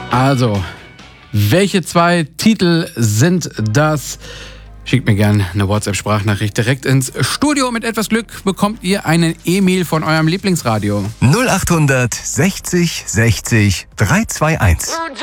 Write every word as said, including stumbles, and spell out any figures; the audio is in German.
Also, welche zwei Titel sind das? Schickt mir gerne eine WhatsApp-Sprachnachricht direkt ins Studio. Mit etwas Glück bekommt ihr einen E-Mail von eurem Lieblingsradio. null acht sechzig sechzig drei zwei eins.